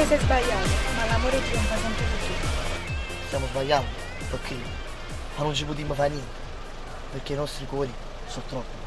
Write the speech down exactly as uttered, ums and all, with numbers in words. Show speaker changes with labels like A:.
A: che sei sbagliato, ma l'amore trionfa sempre così.
B: Stiamo sbagliando, ok? Ma non ci potremmo fare niente, perché i nostri cuori sono troppi.